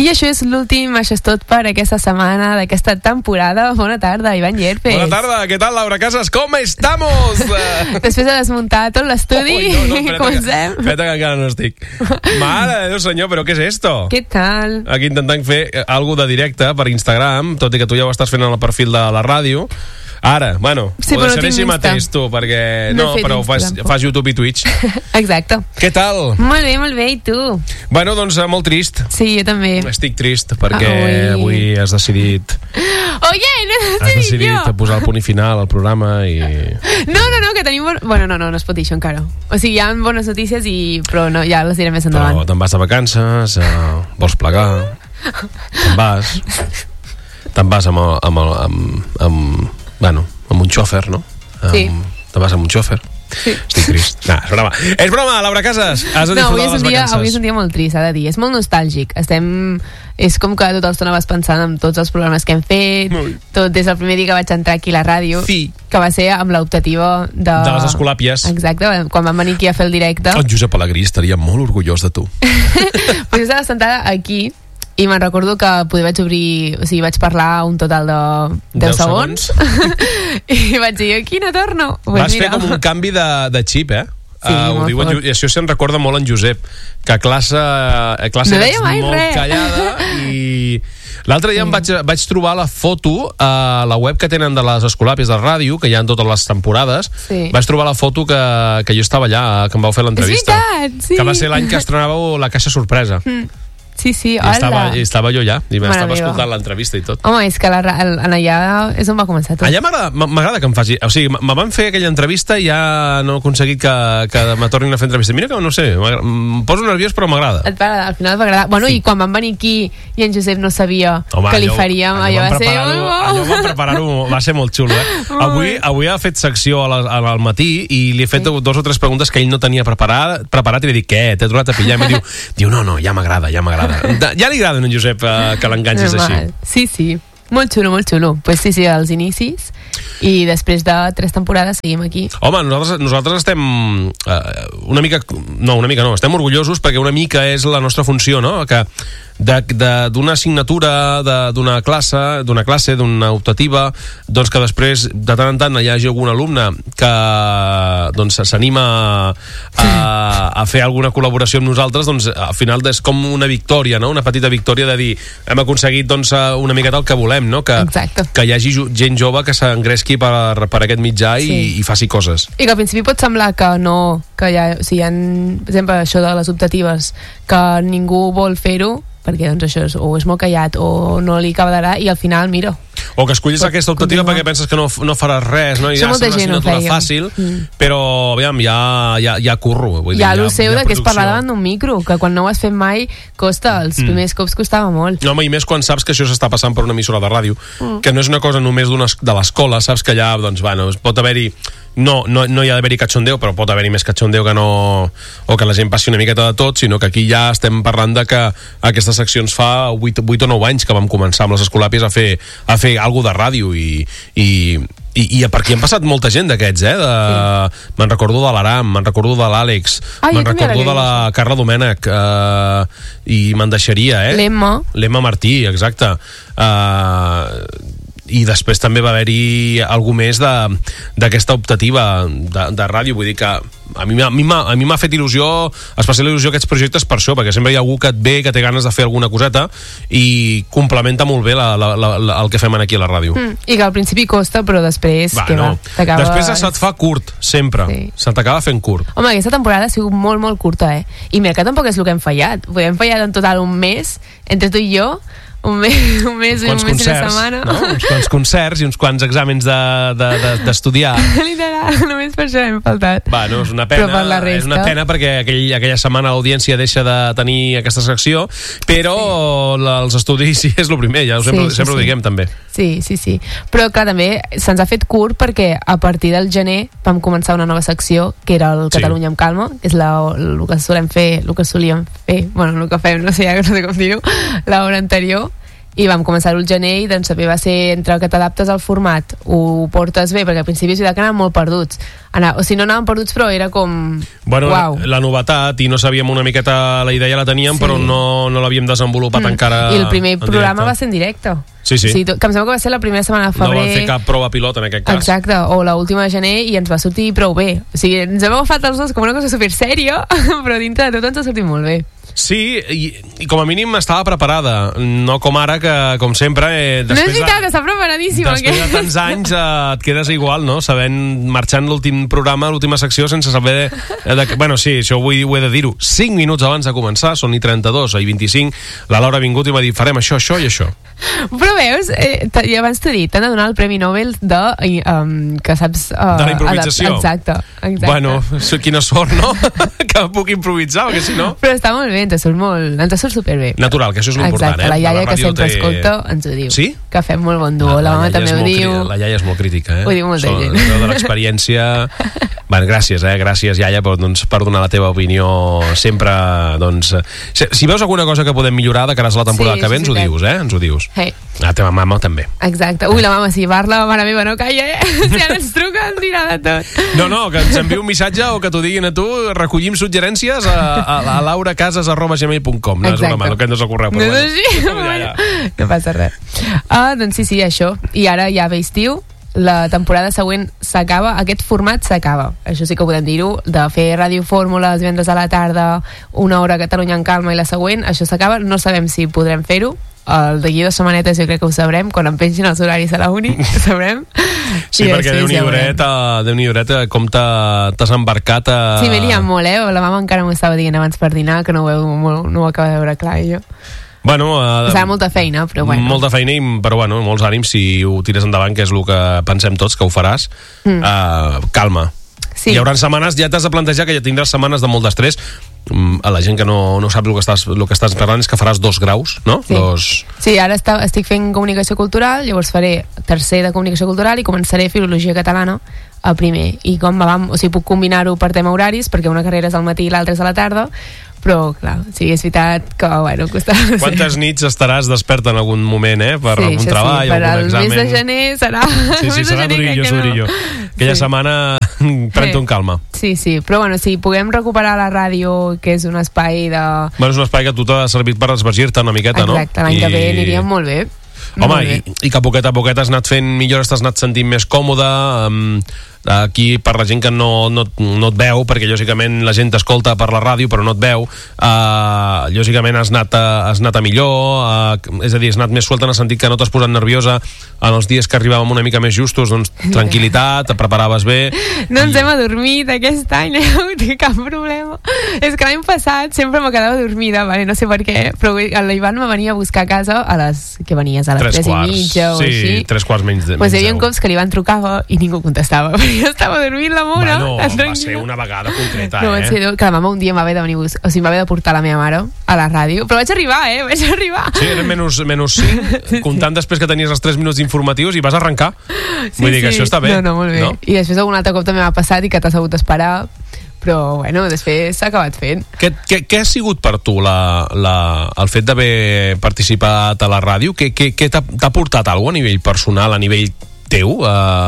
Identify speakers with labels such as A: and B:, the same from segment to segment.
A: I això és l'últim, això és tot per aquesta setmana, d'aquesta temporada. Bona tarda, Ivan Llerpes.
B: Bona tarda, ¿qué tal, Laura Casas? ¿Cómo estamos?
A: Després de desmuntar tot l'estudi, comencem.
B: Espera que encara no estic. Mare de Déu senyor, però què és esto?
A: Què tal?
B: Aquí intentant fer alguna de directe per Instagram, tot i que tu ja ho estàs fent en el perfil de la ràdio. Ara, bueno,
A: sí,
B: ho deixaré així mateix tu, perquè no, però fas YouTube i Twitch.
A: Exacte.
B: Què tal?
A: Molt bé, i tu?
B: Bueno, doncs molt trist.
A: Sí, jo també.
B: Estic trist perquè avui has decidit...
A: Oye, no he
B: Has decidit posar el punt i final al programa i...
A: No, que tenim... Bueno, no es pot dir això encara. O sigui, hi ha bones notícies, però no, ja les diré més endavant.
B: Però te'n vas de vacances, vols plegar, te'n vas amb un xòfer, no?
A: Sí.
B: Te'n vas amb un xòfer.
A: Sí.
B: Estic trist. És broma. És broma, Laura Casas. Has de disfrutar de les vacances.
A: Avui és un dia molt trist, s'ha de dir. És molt nostàlgic. És com que tota l'estona vas pensant en tots els programes que hem fet, tot des del primer dia que vaig entrar aquí a la ràdio, que va ser amb l'optativa de
B: les Escolàpies.
A: Exacte, quan vam venir aquí a fer el directe.
B: El Josep Pelegrí estaria molt orgullós de tu.
A: Pues jo estava sentada aquí i me'n recordo que vaig obrir, o sigui, vaig parlar un total de 10 segons i vaig dir, aquí no torno.
B: Vas fer com un canvi de xip,
A: Sí,
B: i això se'n recorda molt en Josep, que a classe
A: no
B: ets molt callada. I l'altre dia em vaig trobar la foto a la web que tenen de les Escolàpies de ràdio, que hi ha en totes les temporades. Vaig trobar la foto que jo estava allà, que em vau fer l'entrevista.
A: És veritat, sí.
B: Que va ser l'any que estrenàveu la Caixa Sorpresa.
A: Sí,
B: hola. I estava jo allà, i m'estava escoltant l'entrevista i tot.
A: Home, és que allà és on va començar tot.
B: Allà m'agrada que em faci... O sigui, me van fer aquella entrevista i ja no he aconseguit que me tornin a fer entrevista. Mira que no sé, em poso nerviós però m'agrada.
A: Al final m'agrada. Bueno, i quan van venir aquí i en Josep no sabia que li faríem, allò va ser molt bo.
B: Allò vam preparar-ho, va ser molt xulo, Avui ha fet secció al matí i li he fet 2 o 3 preguntes que ell no tenia preparat i li dic, què, t'he tornat a pillar? I diu, no, ja m'agrada. Ja li agrada a en Josep que l'enganxis així.
A: Sí, molt xulo. Pues sí, als inicis, i després de 3 temporades seguim aquí.
B: Home, nosaltres estem estem orgullosos perquè una mica és la nostra funció, no? Que d'una assignatura, d'una classe, d'una optativa, doncs que després de tant en tant hi hagi algun alumne que doncs s'anima a fer alguna col·laboració amb nosaltres, doncs al final és com una victòria, no? Una petita victòria de dir, hem aconseguit doncs una miqueta el que volem, no? Que hi hagi gent jove que s'engresqui per aquest mitjà i faci coses.
A: I que al principi pot semblar que no, que hi ha, per exemple, això de les optatives, que ningú vol fer-ho, perquè doncs això és molt callat o no li acabarà, i al final, mira,
B: o que escollis aquesta optativa perquè penses que no faràs res, no? I ja és una assignatura fàcil, però aviam, ja curro.
A: Hi ha el seu que és parlar davant d'un micro, que quan no ho has fet mai costa, els primers cops costava molt.
B: No, home, i més quan saps que això s'està passant per una emissora de ràdio, que no és una cosa només de l'escola, saps que allà, doncs, bueno, pot haver-hi no hi ha d'haver-hi cachondeo, però pot haver-hi més cachondeo que no, o que la gent passi una miqueta de tot, sinó que aquí ja estem parlant de que aquesta secció ens fa 8 o 9 anys que vam començar amb les Escolàpies a fer alguna de ràdio i per aquí han passat molta gent d'aquests, me'n recordo de l'Aram, me'n recordo de l'Àlex, me'n recordo de la Carla Domènech, i me'n deixaria, l'Emma Martí, exacte. I després també va haver-hi algú més d'aquesta optativa de ràdio, vull dir que a mi m'ha fet il·lusió, especial il·lusió aquests projectes per això, perquè sempre hi ha algú que et ve, que té ganes de fer alguna coseta i complementa molt bé el que fem aquí a la ràdio.
A: I que al principi costa, però després
B: després se't fa curt, sempre se t'acaba fent curt.
A: Home, aquesta temporada ha sigut molt, molt curta, i mira que tampoc és el que hem fallat. Hem fallat en total un mes entre tu i jo, un mes i una setmana,
B: no? Uns quants concerts i uns quants exàmens d'estudiar.
A: Literal, només per això hem faltat.
B: No, és una pena perquè aquella setmana l'audiència deixa de tenir aquesta secció, però els estudis sí és el primer, ja sempre ho diguem també.
A: Sí, però clar, també se'ns ha fet curt perquè a partir del gener vam començar una nova secció que era el Catalunya amb calma, que és el que solíem fer, bueno, el que fem, no sé com dir-ho, l'hora anterior, i vam començar-ho al gener i doncs també va ser entre que t'adaptes al format, ho portes bé, perquè al principi és veritat que anàvem molt perduts, o sigui, no anàvem perduts però era com
B: uau. La novetat, i no sabíem una miqueta, la idea ja la teníem, però no l'havíem desenvolupat encara.
A: I el primer programa va ser en directe.
B: Sí.
A: O sigui, que em sembla que va ser la primera setmana de febrer.
B: No vam fer cap prova pilot en aquest cas.
A: Exacte, o l'última de gener, i ens va sortir prou bé. O sigui, ens hem agafat els dos com una cosa super sèria, però dintre de tot ens ha sortit molt bé.
B: Sí, i com a mínim estava preparada, no com ara que, com sempre...
A: No és veritat, està preparadíssima.
B: Després de tants anys et quedes igual, no? Sabent, marxant l'últim programa, l'última secció, sense saber... Bueno, sí, això ho he de dir-ho. 5 minuts abans de començar, són i 32, i 25, la Laura ha vingut i m'ha dit, farem això, això i això.
A: Però veus, i abans t'he dit, t'han de donar el Premi Nobel de, que saps...
B: de la improvisació.
A: Exacte.
B: Bueno, quina sort, no? Que puc improvisar, perquè si no...
A: Però està molt bé, ens surt superbé.
B: Natural, que això és l'important.
A: Exacte, la iaia que sempre escolta ens ho diu.
B: Sí?
A: Que fem molt bon duo, la mama també ho diu.
B: La iaia és molt crítica,
A: Ho diu molta gent.
B: De l'experiència... Bueno, gràcies, gràcies, iaia, per donar la teva opinió sempre, doncs... Si veus alguna cosa que podem millorar de cara a la temporada que ve, ens ho dius, ens ho dius.
A: Hey.
B: La teva mama també.
A: Exacte. Ui, la mama, si parla, mare meva, no calla, Si ara ens truca, ens dirà de tot.
B: No, que ens enviï un missatge o que t'ho diguin a tu, recollim suggerències a lauracases@gmail.com. No és una mà, no que ens ocorreu.
A: No és així? No passa res. Doncs sí, això. I ara ja ve estiu, la temporada següent s'acaba, aquest format s'acaba, això sí que podem dir-ho, de fer Ràdio Fórmula els divendres a la tarda, una hora a Catalunya en Calma i la següent, això s'acaba, no sabem si podrem fer-ho, d'aquí 2 setmanetes jo crec que ho sabrem, quan em pensin els horaris a la uni, ho sabrrem.
B: Sí, perquè Déu-n'hi dureta, com t'has embarcat a...
A: Sí, m'he liat molt, la mama encara m'ho estava dient abans per dinar, que no ho acaba de veure clar, i jo...
B: Bueno,
A: serà molta feina, però bueno.
B: Molta feina, però bueno, molts ànims si ho tires endavant, que és el que pensem tots, que ho faràs. Calma.
A: Sí.
B: Hi haurà setmanes, ja t'has de plantejar que ja tindràs setmanes de molt d'estrès. A la gent que no sap el que estàs parlant és que faràs 2 graus, no?
A: Sí, sí, ara estic fent comunicació cultural, llavors faré tercer de comunicació cultural i començaré filologia catalana a primer. I com puc combinar-ho per tema horaris, perquè una carrera és al matí i l'altra és a la tarda, però clar, sí, és veritat que bueno, costarà.
B: Quantes nits estaràs desperta en algun moment, per algun treball,
A: per
B: algun examen?
A: El mes de gener serà...
B: Sí, serà durillo. Aquella setmana pren-t'ho en calma. Sí,
A: però bueno, si puguem recuperar la ràdio, que és un espai de...
B: Bueno, és un espai que a tu t'ha servit per esvergir-te una miqueta, no?
A: Exacte, l'any que ve aniríem molt bé.
B: Home, i que a poquet has anat fent millores, t'has anat sentint més còmode, aquí per la gent que no et veu, perquè lògicament la gent t'escolta per la ràdio però no et veu, lògicament has anat a millor, és a dir, has anat més suelta en el sentit que no t'has posat nerviosa en els dies que arribàvem una mica més justos, doncs tranquil·litat, et preparaves bé.
A: No ens hem adormit aquest any, no hi ha hagut cap problema. És que l'any passat sempre me quedava dormida, vale? No sé per què, però l'Ivan me venia a buscar a casa a les 3:30 o així.
B: 3:15 menys 10.
A: Pues hi havia cops que l'Ivan trucava i ningú contestava, perquè jo estava dormint la mona.
B: Bueno, va ser una vegada concreta,
A: no, que la mama un dia m'ha de venir m'ha de portar la meva mare a la ràdio, però vaig arribar.
B: Sí, eren menys 5, comptant després que tenies els 3 minuts informatius i vas arrencar. Vull dir que això està bé.
A: No, molt bé. No? I després algun altre cop també m'ha passat i que t'has hagut d'esperar, però bueno, després s'ha acabat fent.
B: Què ha sigut per tu el fet d'haver participat a la ràdio? Què t'ha portat alguna cosa a nivell personal, a nivell teu?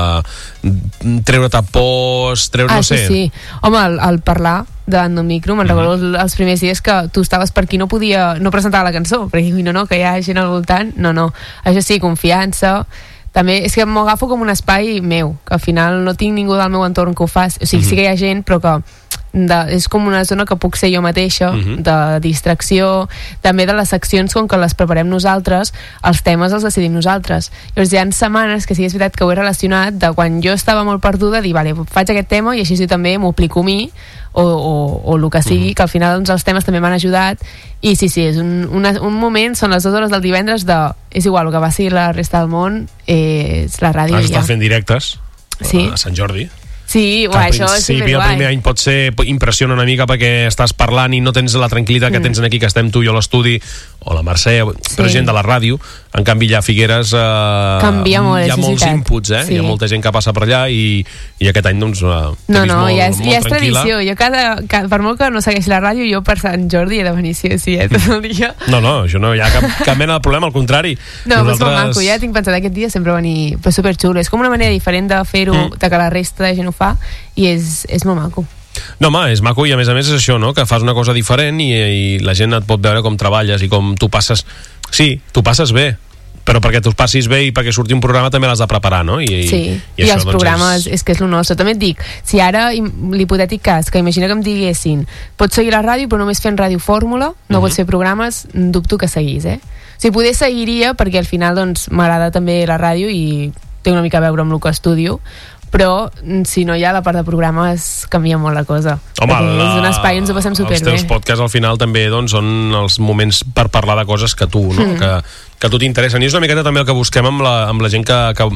B: Treure-te pors, no sé.
A: Sí. Home, el parlar davant d'un micro, me'n recordo els primers dies que tu estaves per aquí, no presentava la cançó, perquè no, que hi ha gent al voltant, no. Això sí, confiança. També és que m'ho agafo com un espai meu, que al final no tinc ningú del meu entorn que ho faci, o sigui, sí que hi ha gent, però que és com una zona que puc ser jo mateixa, de distracció, també de les seccions, com que les preparem nosaltres, els temes els decidim nosaltres. Llavors hi ha setmanes que sí és veritat que ho he relacionat de quan jo estava molt perduda, dir, vale, faig aquest tema i així jo també m'ho aplico a mi, o el que sigui, que al final doncs, els temes també m'han ajudat, i sí, és un moment, són les 2 hores del divendres és igual, el que va ser la resta del món és la ràdio.
B: Has estat fent directes
A: a
B: Sant Jordi.
A: Sí, això és superguai.
B: El primer any pot ser, impressiona una mica perquè estás parlant i no tens la tranquil·litat que tens aquí, que estem tu i jo a l'estudi, o la Mercè, gent de la ràdio. En canvi, allà a Figueres
A: canvia molt,
B: hi ha molts inputs, hi ha molta gent que passa per allà i aquest any doncs molt
A: ja és tradició. Jo per molt que no segueix la ràdio, jo per Sant Jordi he de venir tot el dia.
B: No, això no hi ha cap mena de problema, al contrari.
A: No, però és molt maco, ja tinc pensat aquest dia sempre venir, però superxulo. És com una manera diferent de fer-ho, de que la resta de gent ho fa, i és molt maco.
B: No, home, és maco i a més és això, no? Que fas una cosa diferent i la gent et pot veure com treballes i com tu passes. Sí, tu passes bé, però perquè tu passis bé i perquè surti un programa també l'has de preparar, no? I
A: això, els programes és que és el nostre. També et dic, si ara l'hipotètic cas, que imagina que em diguessin pots seguir la ràdio però només fent Ràdio Fórmula, no pots fer programes, dubto que seguís, Si poder seguiria, perquè al final doncs m'agrada també la ràdio i té una mica a veure amb el que estudio, però si no hi ha la part de programes canvia molt la cosa.
B: Home,
A: és un espai on ens ho passem superbé.
B: Els teus podcasts al final també doncs, són els moments per parlar de coses que tu, no? Que a tu t'interessen, i és una miqueta també el que busquem amb la gent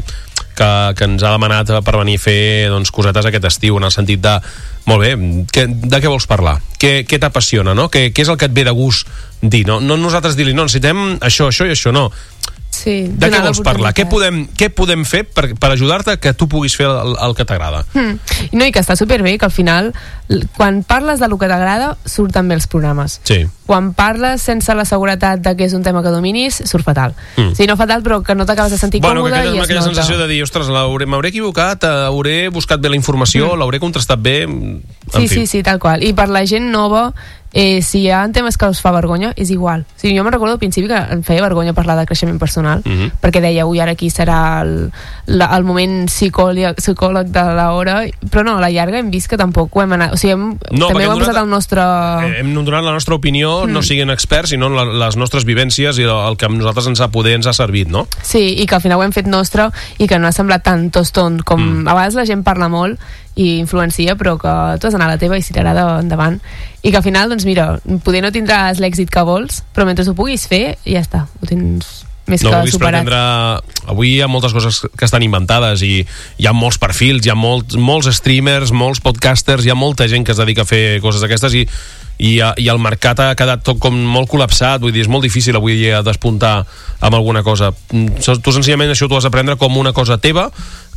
B: que ens ha demanat per venir a fer doncs, cosetes aquest estiu, en el sentit de molt bé, de què vols parlar? Què t'apassiona, no? Què és el que et ve de gust dir? No nosaltres dir-li, no, necessitem això i això, no.
A: Sí,
B: de què vols parlar? Què podem fer per ajudar-te que tu puguis fer el que t'agrada?
A: No, i que està superbé, que al final quan parles de lo que t'agrada surten bé els programes.
B: Sí.
A: Quan parles sense la seguretat de que és un tema que dominis, surt fatal. Sí, no fatal, però que no t'acabes de sentir còmode i es nota.
B: Aquella sensació de dir, ostres, m'hauré equivocat, hauré buscat bé la informació, l'hauré contrastat bé.
A: Sí, tal qual. I per la gent nova, si hi ha temes que us fa vergonya, és igual. O sigui, jo me'n recordo al principi que em feia vergonya parlar de creixement personal, perquè deia, ui, ara aquí serà el moment psicòleg de l'hora, però no, a la llarga hem vist que tampoc ho hem anat, o sigui, també ho hem posat el nostre...
B: Hem donat la nostra opinió, no siguin experts, sinó les nostres vivències i el que a nosaltres ens ha servit, no?
A: Sí, i que al final ho hem fet nostre i que no ha semblat tan toston com a vegades la gent parla molt i influencia, però que tu has d'anar a la teva i si t'agrada endavant, i que al final doncs mira, poder no tindràs l'èxit que vols, però mentre ho puguis fer ja està, ho tens més que superat.
B: Avui hi ha moltes coses que estan inventades i hi ha molts perfils, hi ha molts streamers, molts podcasters, hi ha molta gent que es dedica a fer coses d'aquestes i el mercat ha quedat tot com molt col·lapsat, vull dir, és molt difícil avui dia despuntar amb alguna cosa. Tu senzillament això t'ho has de prendre com una cosa teva,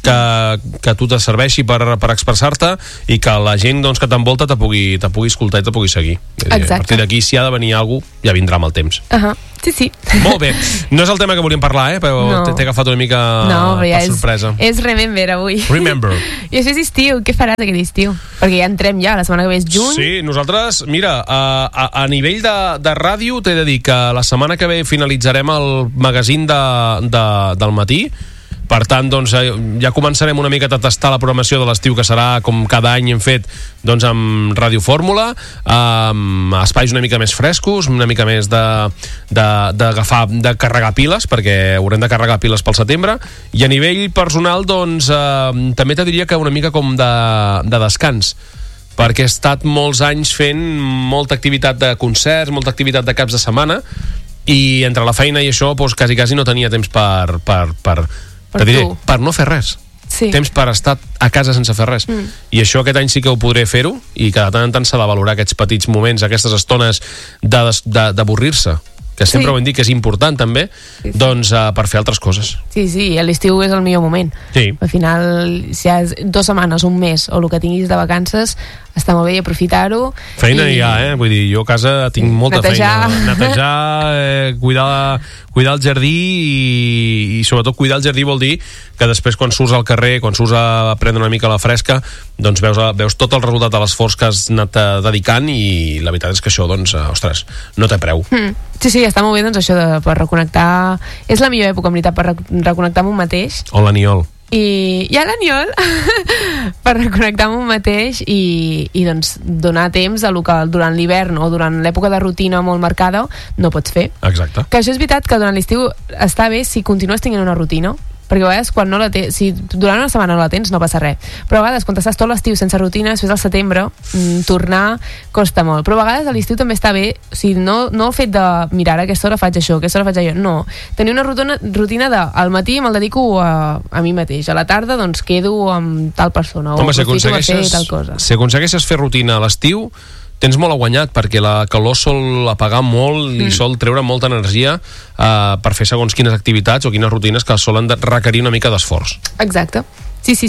B: que tu te serveixi per expressar-te i que la gent doncs, que t'envolta te pugui escoltar i te pugui seguir. A partir d'aquí, si ha de venir alguna cosa, ja vindrà amb el temps.
A: Sí.
B: Molt bé. No és el tema que volíem parlar, però t'he agafat una mica per sorpresa.
A: És Remember avui.
B: Remember.
A: I això és estiu. Què faràs aquest estiu? Perquè ja entrem la setmana que ve és juny.
B: Sí, nosaltres, mira, a nivell de ràdio t'he de dir que la setmana que ve finalitzarem el magazín del matí. Per tant, doncs, ja començarem una mica a tastar la programació de l'estiu, que serà, com cada any hem fet, doncs, amb Ràdio Fórmula, amb espais una mica més frescos, una mica més de carregar piles, perquè haurem de carregar piles pel setembre, i a nivell personal, doncs, també te diria que una mica com de descans, perquè he estat molts anys fent molta activitat de concerts, molta activitat de caps de setmana, i entre la feina i això, doncs, quasi no tenia temps per no fer res. Temps per estar a casa sense fer res. I això aquest any sí que ho podré fer-ho, i que de tant en tant s'ha de valorar aquests petits moments, aquestes estones d'avorrir-se, que sempre ho hem dit que és important també, doncs per fer altres coses.
A: Sí, l'estiu és el millor moment. Al final, si hi ha 2 setmanes, un mes o el que tinguis de vacances, està molt bé i aprofitar-ho.
B: Feina hi ha, vull dir, jo a casa tinc molta feina. Netejar, cuidar el jardí i sobretot cuidar el jardí vol dir que després quan surts al carrer, quan surts a prendre una mica la fresca, doncs veus tot el resultat de l'esforç que has anat dedicant, i la veritat és que això, doncs, ostres, no té preu.
A: Sí, està molt bé, doncs, això per reconnectar. És la millor època, en veritat, per reconnectar amb un mateix.
B: O l'aniol.
A: I hi ha l'aniol per reconnectar amb un mateix i doncs donar temps a lo que durant l'hivern o durant l'època de rutina molt marcada no pots fer.
B: Exacte.
A: Que això és veritat que durant l'estiu està bé si continues tenint una rutina, perquè a vegades quan no la tens, si durant una setmana no la tens no passa res, però a vegades quan estàs tot l'estiu sense rutina, després al setembre tornar costa molt, però a vegades a l'estiu també està bé, o sigui, no el fet de mirar a aquesta hora faig això, a aquesta hora faig allò, no, tenir una rutina de al matí me'l dedico a mi mateix, a la tarda doncs quedo amb tal persona o aprofito per fer tal cosa.
B: Si aconsegueixes fer rutina a l'estiu tens molt a guanyat, perquè la calor sol apagar molt i sol treure molta energia per fer segons quines activitats o quines rutines que solen requerir una mica d'esforç.
A: Exacte, sí.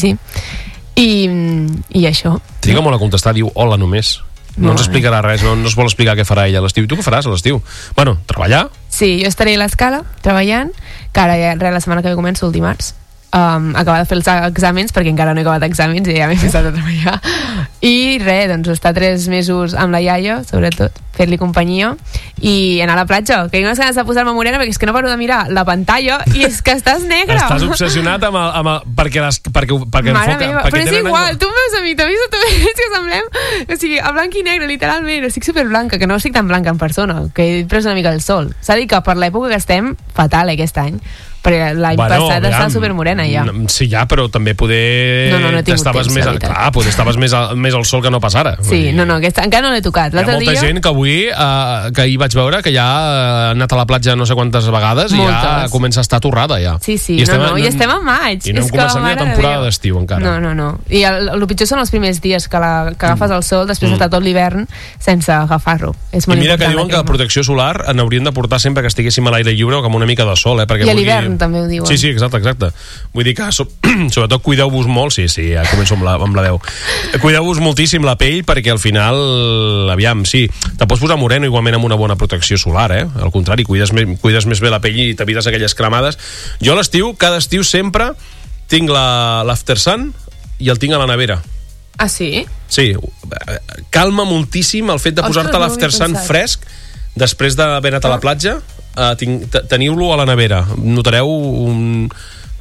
A: I això.
B: Triga molt a contestar, diu hola només. No ens explicarà res, no es vol explicar què farà ella a l'estiu. I tu què faràs a l'estiu? Bueno, treballar?
A: Sí, jo estaré a l'escala, treballant, que ara ja la setmana que ve començo el dimarts. Acabar de fer els exàmens perquè encara no he acabat exàmens i ja m'he posat a treballar i res, doncs estar 3 mesos amb la iaia, sobretot fer-li companyia i anar a la platja, que tinc unes ganes de posar-me morena perquè és que no paro de mirar la pantalla i és que estàs negre.
B: Estàs obsessionat perquè
A: mare meva, però és igual, tu em veus a mi, t'ho veus que semblem, o sigui, a blanc i negre literalment, estic superblanca, que no estic tan blanca en persona, que he pres una mica el sol, s'ha dit que per l'època que estem fatal aquest any, perquè l'any passat estava supermorena ja.
B: Sí, ja, però també poder
A: no
B: estaves
A: temps,
B: més clar, poder estaves més al sol que no pas ara.
A: Sí, no, encara no l'he tocat.
B: Hi ha molta gent que avui que ahir vaig veure que ja ha anat a la platja no sé quantes vegades i ja comença a estar torrada ja.
A: Sí, i estem a maig.
B: I no hem començat ni la temporada d'estiu encara.
A: No. I el pitjor són els primers dies que agafes el sol després d'estar tot l'hivern sense agafar-lo. És molt important.
B: I mira que diuen que la protecció solar n'hauríem de portar sempre que estiguéssim a l'aire lliure o amb una mica de sol, perquè
A: i a l'hivern també ho diuen.
B: Sí, exacte. Vull dir que sobretot cuideu-vos molt, sí, ja començo amb la veu. Cuideu-vos moltíssim la pell perquè al final, aviam, sí, te pots posar moreno igualment amb una bona protecció solar, Al contrari, cuides més bé la pell i t'evites aquelles cremades. Jo a l'estiu, cada estiu sempre tinc l'After Sun i el tinc a la nevera.
A: Ah, sí?
B: Sí, calma moltíssim el fet de posar-te l'After Sun fresc després d'haver anat a la platja. Teniu-lo a la nevera, notareu un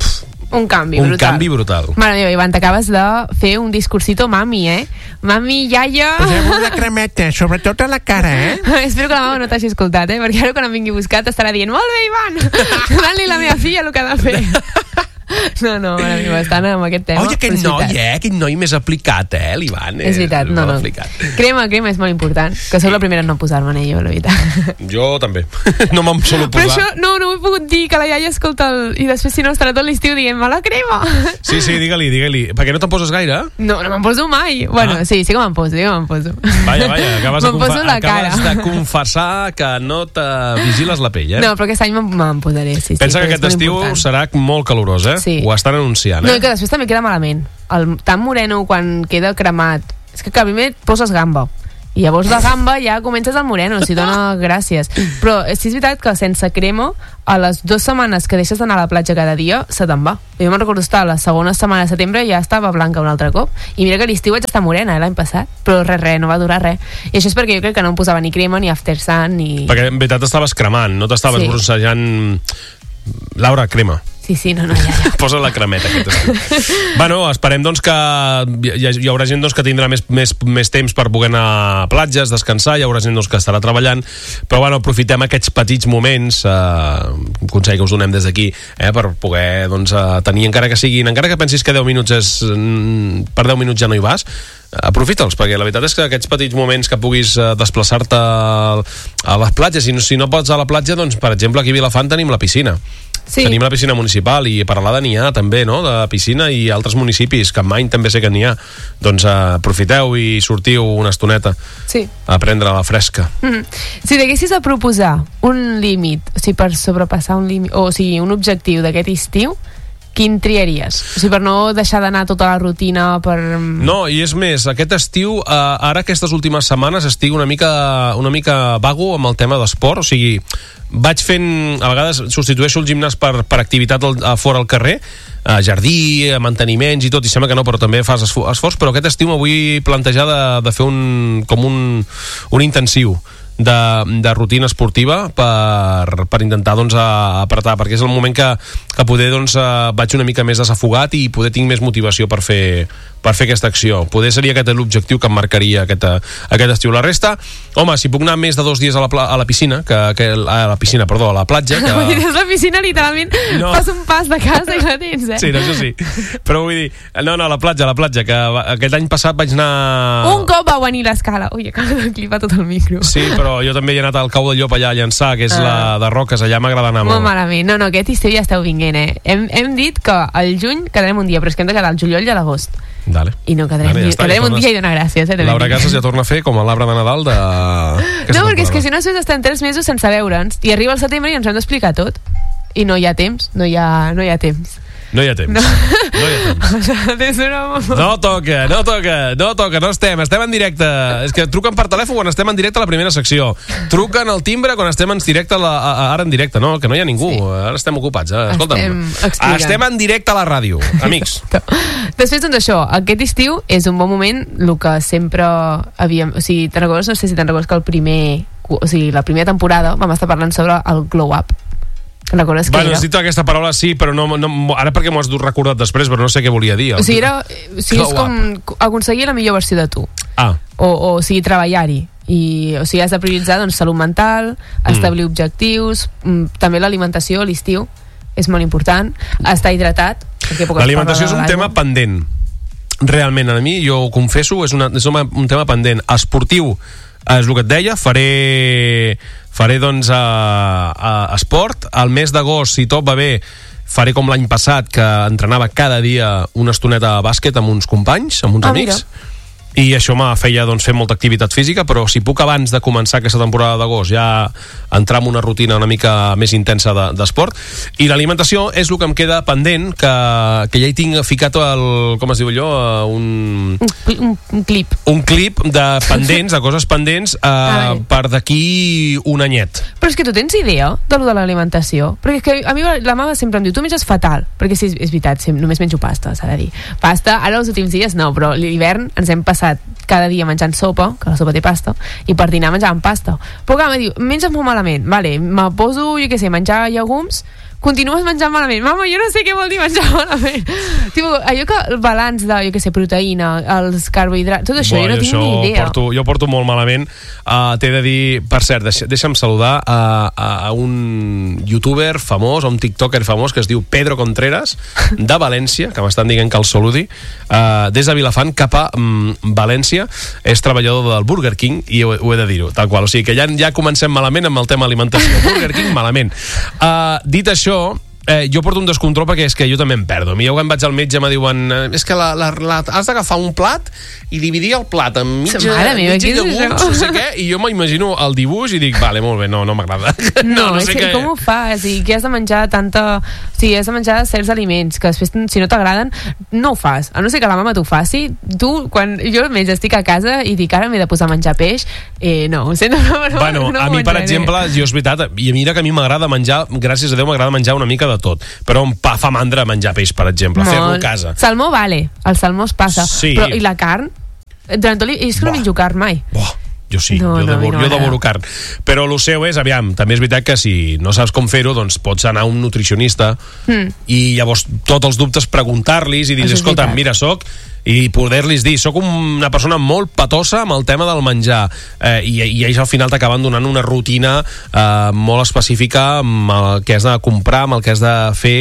B: canvi brutal.
A: Mare meva, Ivan, t'acabes de fer un discursito mami, Mami, iaia...
C: Posem una cremeta, sobretot a la cara,
A: Espero que la mama no t'hagi escoltat, perquè ara quan em vingui a buscar t'estarà dient molt bé, Ivan, donant-li la meva filla el que ha de fer. No, mare meva, estan amb aquest tema.
B: Oi, aquest noi més aplicat, l'Ivan.
A: És veritat, no. Crema és molt important, que sóc la primera en no posar-me en ella, la veritat.
B: Jo també, no me'n solo posar.
A: Però això no ho he pogut dir, que la iaia escolta i després si no estarà tot l'estiu dient-me la crema.
B: Sí, digue-li. Per què no te'n poses gaire?
A: No me'n poso mai. Bueno, sí que me'n poso.
B: Vaja, acabes de confessar que no te vigiles la pell,
A: No, però aquest any me'n posaré, sí.
B: Pensa que aquest estiu serà molt calorós,
A: Sí.
B: Ho estan anunciant,
A: No, i que després també queda malament. El tan moreno quan queda cremat. És que primer poses gamba. I llavors de gamba ja comences el moreno, si dona gràcies. Però sí és veritat que sense crema, a les 2 setmanes que deixes d'anar a la platja cada dia, se te'n va. Jo me'n recordo estar la segona setmana de setembre ja estava blanca un altre cop. I mira que a l'estiu vaig estar morena, l'any passat. Però res, no va durar res. I això és perquè jo crec que no em posava ni crema, ni After Sun, ni...
B: Perquè en veritat estaves cremant, no t'estaves brossejant... Laura, crema.
A: Sí, no, ja.
B: Posa la cremeta aquest estiu. Bueno, esperem doncs que hi haurà gent doncs, que tindrà més temps per poder anar a platges, descansar, hi haurà gent doncs, que estarà treballant, però bueno, aprofitem aquests petits moments, un consell que us donem des d'aquí, per poder doncs, tenir, encara que pensis que 10 minuts per 10 minuts ja no hi vas, aprofita'ls, perquè la veritat és que aquests petits moments que puguis desplaçar-te a les platges, si no pots a la platja, doncs per exemple aquí a Vilafant tenim la piscina. Sí. Tenim la piscina municipal i a Peralada n'hi ha també, no?, de piscina, i altres municipis, Capmany també sé que n'hi ha. Doncs aprofiteu i sortiu una estoneta a prendre la fresca.
A: Si t'haguessis a proposar un límit, o sigui, per sobrepassar un límit, o sigui, un objectiu d'aquest estiu, quin triaries? O sigui, per no deixar d'anar tota la rutina, per...
B: No, i és més, aquest estiu, ara aquestes últimes setmanes estic una mica vago amb el tema d'esport, o sigui, vaig fent, a vegades substitueixo el gimnàs per activitat fora al carrer, jardí, manteniments i tot, i sembla que no, però també fas esforç, però aquest estiu m'ho vull plantejar de fer un intensiu de rutina esportiva per intentar doncs apretar, perquè és el moment que que poder doncs, vaig una mica més desafogat i poder tinc més motivació per fer aquesta acció. Poder seria aquest l'objectiu que em marcaria aquest estiu. La resta, home, si puc anar més de 2 dies a la piscina, a la platja...
A: Que... la piscina literalment fas un pas de casa i la tens,
B: Sí, no, això sí. Però vull dir, a la platja, que aquest any passat vaig anar...
A: Un cop va venir l'escala. Ui, acaba de clipar tot el micro.
B: Sí, però jo també he anat al Cau del Llop allà a llançar, que és la de Roques, allà m'agrada anar molt.
A: Molt malament. No, aquest estiu ja esteu vinguent, Hem dit que al juny quedarem un dia, però és que hem de quedar al juliol i a l'agost.
B: Dale.
A: I no quedarem un dia i donar gràcies.
B: Laura Casas ja torna a fer com l'arbre de Nadal de...
A: No, perquè és que si no estem 3 mesos sense veure'ns i arriba el setembre i ens hem d'explicar tot i no hi ha temps.
B: No hi ha temps. No hi ha temps. No toca, no estem en directe. És que truquen per telèfon quan estem en directe a la primera secció. Truquen al timbre quan estem en directe ara en directe, no, que no hi ha ningú. Sí. Ara estem ocupats. Escolta'm, estem en directe a la ràdio, amics.
A: Després, doncs això, aquest estiu és un bon moment, el que sempre havíem... O sigui, no sé si te'n recordes que la primera temporada vam estar parlant sobre el glow up. Recordes què era?
B: Has dit aquesta paraula, sí, però no, ara perquè m'ho has recordat després, però no sé què volia dir.
A: O sigui, és com aconseguir la millor versió de tu. O sigui, treballar-hi. O sigui, has de prioritzar doncs, salut mental, establir objectius, també l'alimentació a l'estiu és molt important, estar hidratat.
B: L'alimentació és un tema pendent. Realment, a mi, jo ho confesso, és un tema pendent. Esportiu, és el que et deia, faré doncs esport. Al mes d'agost, si tot va bé, faré com l'any passat, que entrenava cada dia una estoneta de bàsquet amb uns companys, amb uns amics. Mira. I això feia fer molta activitat física, però si puc abans de començar aquesta temporada d'agost ja entrar en una rutina una mica més intensa d'esport. I l'alimentació és el que em queda pendent, que ja hi tinc ficat com es diu allò? Un
A: clip.
B: Un clip de pendents, de coses pendents per d'aquí un anyet.
A: Però és que tu tens idea de lo de l'alimentació? Perquè és que a mi la mama sempre em diu, tu menges fatal, perquè sí, és veritat, només menjo pasta, s'ha de dir. Pasta, ara els últims dies no, però l'hivern ens hem passat cada dia menjant sopa, que la sopa té pasta, i per dinar menjàvem pasta. Però clar, em diu, menges molt malament, vale, me poso, jo què sé, menjar llegums, continues menjant malament. Mama, jo no sé què vol dir menjar malament. Tipo, allò que el balanç de, jo què sé, proteïna, els carbohidrats, tot això, jo no tinc ni idea.
B: Jo porto molt malament. T'he de dir, per cert, deixa'm saludar a un youtuber famós, un tiktoker famós que es diu Pedro Contreras, de València, que m'estan dient que el saludi, des de Vilafant cap a València. És treballador del Burger King i ho he de dir-ho, tal qual. O sigui que ja comencem malament amb el tema alimentació. Burger King, malament. Dit això, jo porto un descontrol perquè és que jo també em perdo. Jo quan vaig al metge me diuen és que has d'agafar un plat i dividir el plat en mitja llegums, no sé què, i jo m'imagino el dibuix i dic, vale, molt bé, no m'agrada.
A: No sé què. Com ho fas? I què has de menjar has de menjar certs aliments que després, si no t'agraden, no ho fas. A no ser que la mama t'ho faci. Tu, quan jo almenys estic a casa i dic, ara m'he de posar a menjar peix, no, ho sento,
B: bueno, a mi, per exemple, jo és veritat, i mira que a mi m'agrada menjar, gràcies a Déu m'agrada menjar una mica de tot, però em fa mandra menjar peix, per exemple, fer-lo a casa.
A: Salmó vale, el salmó es passa, sí. Però i la carn? Durant tot és que no menjo carn mai.
B: Jo sí, jo devoro carn. Però el seu és, aviam, també és veritat que si no saps com fer-ho, doncs pots anar a un nutricionista i llavors tots els dubtes preguntar-los i dir, escolta, mira, i poder-los dir, soc una persona molt patosa amb el tema del menjar, i ells al final t'acaben donant una rutina molt específica amb el que has de comprar, amb el que has de fer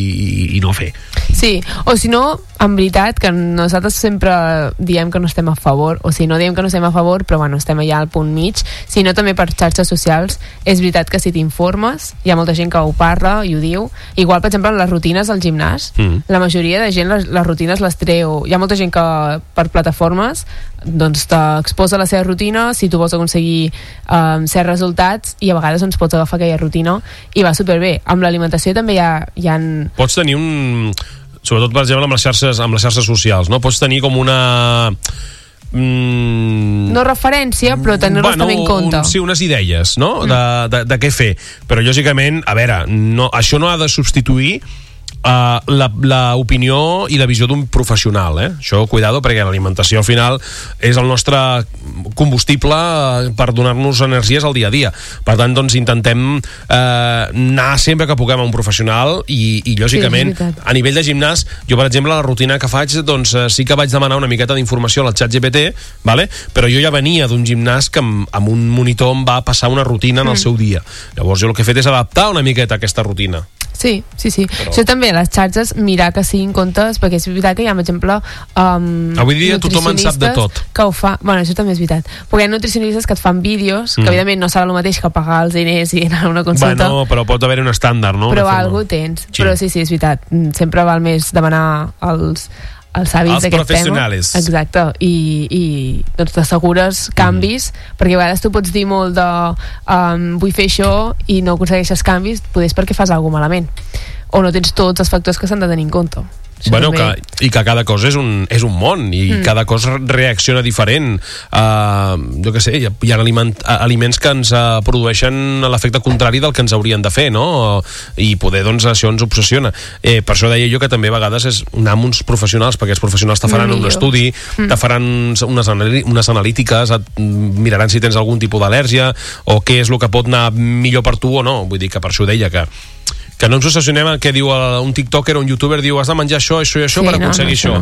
B: i no fer.
A: Sí, o si no, en veritat, que nosaltres sempre diem que no estem a favor, o si no diem que no estem a favor, però bueno, estem allà al punt mig, si no també per xarxes socials, és veritat que si t'informes, hi ha molta gent que ho parla i ho diu, igual per exemple les rutines al gimnàs, la majoria de gent les rutines les treu, hi ha molta gent que per plataformes doncs t'exposa la seva rutina si tu vols aconseguir certs resultats, i a vegades doncs pots agafar aquella rutina i va superbé. Amb l'alimentació també hi ha...
B: Pots tenir sobretot per exemple amb les xarxes socials, no? Pots tenir com una...
A: no referència, però tenir-les també en compte.
B: Sí, unes idees, no? De què fer. Però lògicament, a veure, això no ha de substituir l'opinió i la visió d'un professional, Això, cuidado, perquè l'alimentació al final és el nostre combustible per donar-nos energies al dia a dia. Per tant, doncs, intentem anar sempre que puguem a un professional i lògicament, a nivell de gimnàs, jo, per exemple, la rutina que faig, doncs, sí que vaig demanar una miqueta d'informació al ChatGPT, vale? Però jo ja venia d'un gimnàs que amb un monitor em va passar una rutina en el seu dia. Llavors, jo el que he fet és adaptar una miqueta aquesta rutina.
A: Sí. Però... Això també, les xarxes, mirar que siguin comptes, perquè és veritat que hi ha, per exemple,
B: avui dia tothom en sap de tot.
A: Que ho fa... Bueno, això també és veritat. Perquè hi ha nutricionistes que et fan vídeos, que evidentment no serà el mateix que pagar els diners i anar a una consulta.
B: Bueno, però pot haver un estàndard, no?
A: Però algú tens. Sí. Però sí, és veritat. Sempre val més demanar els hàbits d'aquest tema. Exacte. I doncs t'assegures canvis, perquè a vegades tu pots dir molt de vull fer això i no aconsegueixes canvis, potser és perquè fas alguna cosa malament o no tens tots els factors que s'han de tenir en compte.
B: Bueno, i que cada cosa és un món i cada cosa reacciona diferent. Jo què sé, hi ha aliments que ens produeixen l'efecte contrari del que ens haurien de fer, no? I poder, doncs, això ens obsessiona. Per això deia jo que també a vegades és anar amb uns professionals, perquè els professionals te faran un estudi, te faran unes analítiques, et miraran si tens algun tipus d'al·lèrgia o què és el que pot anar millor per tu o no. Vull dir que per això deia que no ens obsessionem en què diu un tiktoker o un youtuber, diu has de menjar això i això per aconseguir això.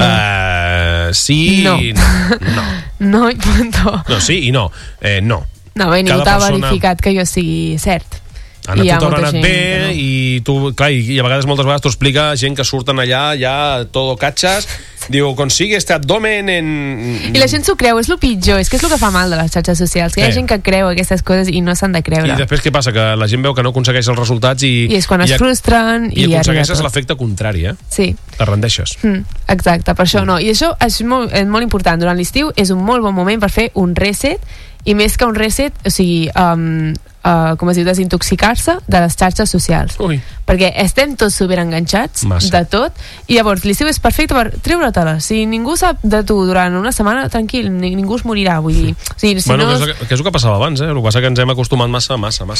B: Sí, no.
A: No i punto.
B: No, sí i no. No.
A: No, bé, ningú t'ha verificat que jo sigui cert.
B: A tu t'haurà anat bé i tu, clar, i a moltes vegades t'ho explica gent que surten allà ja todo cachas, diu, consigue este abdomen
A: I la gent s'ho creu, és el pitjor, és que és el que fa mal de les xarxes socials, que hi ha gent que creu aquestes coses i no s'han de creure.
B: I després què passa? Que la gent veu que no aconsegueix els resultats i
A: és quan es frustren
B: i aconsegueixes l'efecte contrari,
A: Sí.
B: Te rendeixes.
A: Exacte, per això no. I això és molt important. Durant l'estiu és un molt bon moment per fer un reset, i més que un reset, o sigui, com es diu, desintoxicar-se de les xarxes socials. Perquè estem tots superenganxats de tot, i llavors l'estiu és perfecte per treure-te-la. Si ningú sap de tu durant una setmana, tranquil, ningú es morirà, vull dir. O sigui, si
B: bueno, que és el que passava abans, El que passa que ens hem acostumat massa.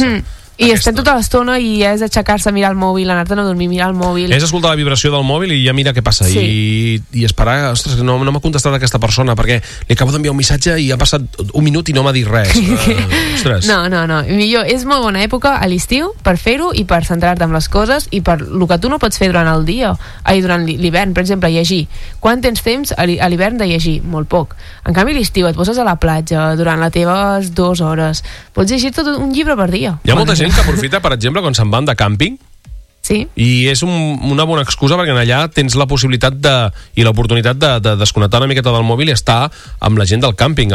A: I estem tota l'estona i és aixecar-se, mirar el mòbil, anar-te'n a dormir, mirar el mòbil.
B: És escoltar la vibració del mòbil i ja mira què passa. I esperar, ostres, no m'ha contestat aquesta persona perquè li acabo d'enviar un missatge i ha passat un minut i no m'ha dit res. Ostres.
A: No. Millor, és molt bona època a l'estiu per fer-ho i per centrar-te en les coses i per el que tu no pots fer durant el dia, durant l'hivern, per exemple, llegir. Quan tens temps a l'hivern de llegir? Molt poc. En canvi, a l'estiu et poses a la platja durant les teves 2 hores. Pots llegir-te un llibre per dia.
B: Hi ha molta gent que aprofita, per exemple, quan se'n van de càmping.
A: Sí.
B: I és una bona excusa perquè allà tens la possibilitat i l'oportunitat de desconnectar una miqueta del mòbil i estar amb la gent del càmping,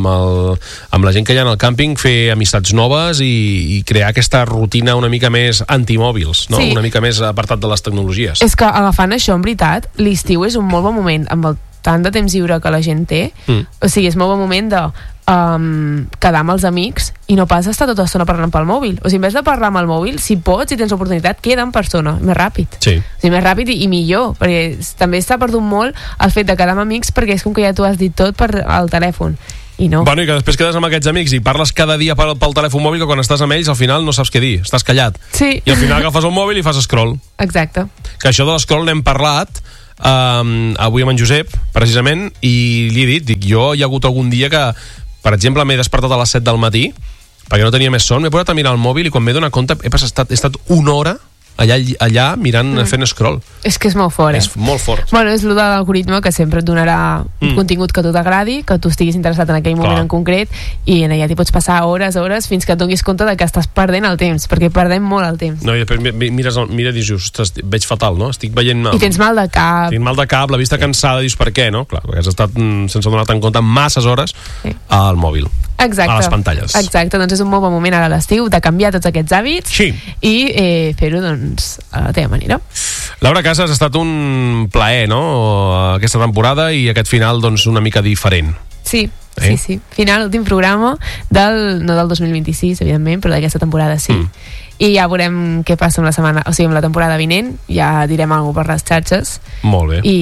B: amb la gent que hi ha en el càmping, fer amistats noves i crear aquesta rutina una mica més antimòbils, no? Una mica més apartat de les tecnologies.
A: És que agafant això, en veritat, l'estiu és un molt bon moment, amb el tant de temps lliure que la gent té, o sigui, és molt bon moment de quedar amb els amics i no pas estar tota l'estona parlant pel mòbil. O sigui, en vez de parlar amb el mòbil, si pots i tens l'oportunitat, queda en persona, més ràpid.
B: Sí.
A: O sigui, més ràpid i millor, perquè també s'ha perdut molt el fet de quedar amb amics perquè és com que ja t'ho has dit tot per al telèfon. I no.
B: Bueno, i que després quedes amb aquests amics i parles cada dia pel telèfon mòbil, que quan estàs amb ells al final no saps què dir, estàs callat.
A: Sí.
B: I al final agafes el mòbil i fas scroll.
A: Exacte.
B: Que això de l'escroll n'hem parlat avui amb en Josep, precisament, i li he dit, jo hi ha hagut algun dia que, per exemple, m'he despertat a les 7 del matí perquè no tenia més son, m'he posat a mirar el mòbil i quan m'he donat compte he estat una hora allà mirant, fent scroll.
A: És que és molt fort,
B: És molt fort.
A: Bueno, és el de l'algoritme que sempre et donarà contingut que tu t'agradi, que tu estiguis interessat en aquell moment en concret, i en allà t'hi pots passar hores fins que et donis compte de que estàs perdent el temps, perquè perdem molt el temps.
B: No, i després mira i dius, ostres, veig fatal, no? Estic veient mal.
A: I tens mal de cap.
B: Tinc mal de cap, la vista cansada, dius, per què, no? Clar, perquè has estat, sense donar-te en compte, masses hores al mòbil.
A: Exacte.
B: A les pantalles.
A: Exacte, doncs és un molt bon moment ara a l'estiu de canviar tots aquests hàbits i fer-ho, doncs, a la teva manera.
B: Laura Casas, ha estat un plaer, no?, aquesta temporada i aquest final, doncs, una mica diferent.
A: Sí. Final, últim programa no del 2026, evidentment, però d'aquesta temporada sí. I ja veurem què passa amb la temporada vinent, ja direm alguna cosa per les xarxes.
B: Molt bé.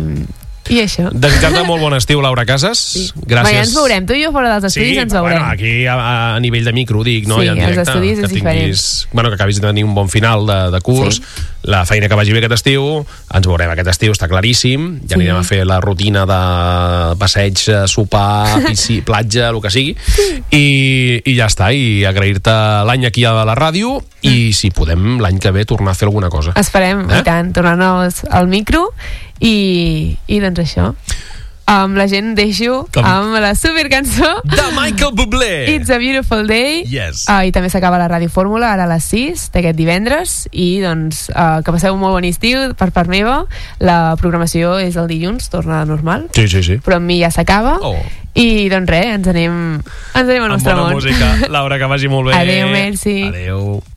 A: I això.
B: Desitjar-te molt bon estiu, Laura Casas.
A: Sí.
B: Gràcies.
A: Ja ens veurem, tu i jo fora dels estudis ens veurem.
B: Bueno, aquí a nivell de micro, dic, no?
A: Sí,
B: ja en directe,
A: els estudis és diferent.
B: que acabis de tenir un bon final de curs. la feina que vagi bé aquest estiu, ens veurem aquest estiu, està claríssim, ja anirem a fer la rutina de passeig, sopar, platja, el que sigui, i ja està, i agrair-te l'any aquí a la ràdio, i si podem l'any que ve tornar a fer alguna cosa.
A: Esperem, i tant, tornar-nos al micro, i doncs això. La gent deixo amb la supercançó
B: de Michael Bublé,
A: It's a Beautiful Day.
B: Yes.
A: I també s'acaba la Ràdio Fórmula ara a les 6 d'aquest divendres, i doncs que passeu un molt bon estiu per part meva. La programació és el dilluns, torna a normal,
B: sí.
A: però amb mi ja s'acaba. I doncs res, ens anem al nostre món.
B: Amb bona música. Laura, que vagi molt bé.
A: Adéu, merci.
B: Adéu.